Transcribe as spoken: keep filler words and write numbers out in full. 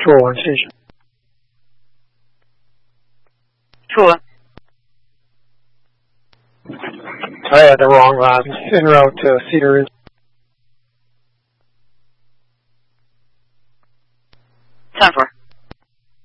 Patrol one station. Patrol one. I had the wrong line. En route to Cedar Ridge. ten four.